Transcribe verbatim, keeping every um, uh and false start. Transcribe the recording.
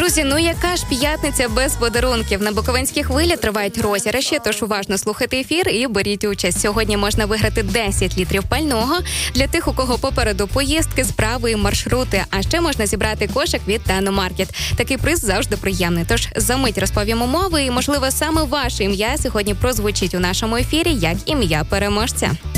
Друзі, ну яка ж п'ятниця без подарунків? На Буковинській хвилі тривають розіграші, тож уважно слухайте ефір і беріть участь. Сьогодні можна виграти десять літрів пального для тих, у кого попереду поїздки, справи і маршрути. А ще можна зібрати кошик від Тано-Маркет. Такий приз завжди приємний. Тож за мить розповім умови і, можливо, саме ваше ім'я сьогодні прозвучить у нашому ефірі як ім'я переможця.